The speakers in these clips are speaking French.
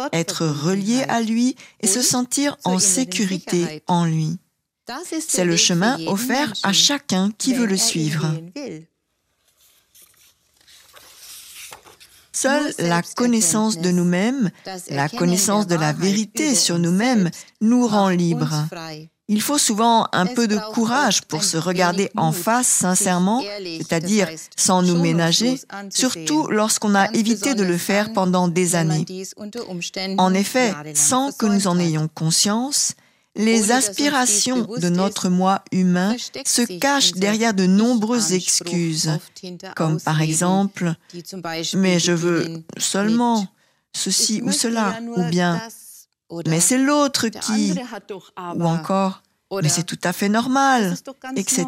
être relié à lui et se sentir en sécurité en lui. C'est le chemin offert à chacun qui veut le suivre. Seule la connaissance de nous-mêmes, la connaissance de la vérité sur nous-mêmes nous rend libres. Il faut souvent un peu de courage pour se regarder en face sincèrement, c'est-à-dire sans nous ménager, surtout lorsqu'on a évité de le faire pendant des années. En effet, sans que nous en ayons conscience, les aspirations de notre moi humain se cachent derrière de nombreuses excuses, comme par exemple « mais je veux seulement ceci ou cela » ou bien « mais c'est l'autre qui » ou encore « mais c'est tout à fait normal » etc.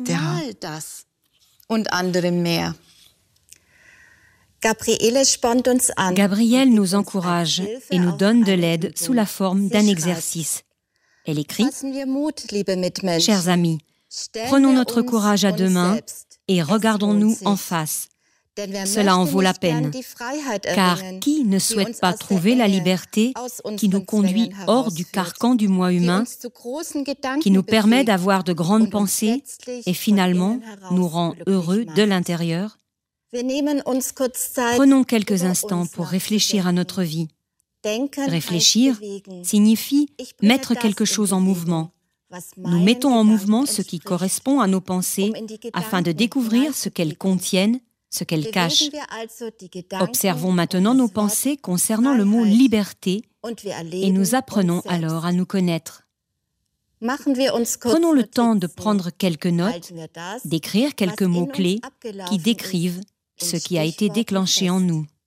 Gabrielle nous encourage et nous donne de l'aide sous la forme d'un exercice. Elle écrit « Chers amis, prenons notre courage à deux mains et regardons-nous en face. Cela en vaut la peine, car qui ne souhaite pas trouver la liberté qui nous conduit hors du carcan du moi humain, qui nous permet d'avoir de grandes pensées et finalement nous rend heureux de l'intérieur? Prenons quelques instants pour réfléchir à notre vie. Réfléchir signifie mettre quelque chose en mouvement. Nous mettons en mouvement ce qui correspond à nos pensées afin de découvrir ce qu'elles contiennent, ce qu'elles cachent. Observons maintenant nos pensées concernant le mot « liberté » et nous apprenons alors à nous connaître. Prenons le temps de prendre quelques notes, d'écrire quelques mots-clés qui décrivent ce qui a été déclenché en nous.